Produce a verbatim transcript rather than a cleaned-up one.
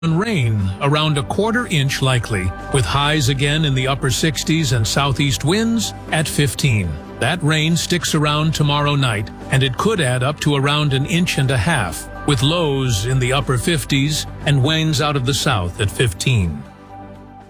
And rain, around a quarter inch likely, with highs again in the upper sixties and southeast winds at fifteen. That rain sticks around tomorrow night, and it could add up to around an inch and a half, with lows in the upper fifties and winds out of the south at fifteen.